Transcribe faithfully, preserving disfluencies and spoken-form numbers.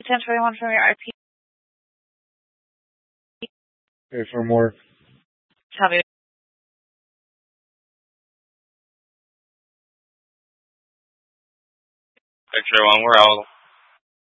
ten twenty-one from your I P. Okay, for more. Tell me. X-ray one, we're out.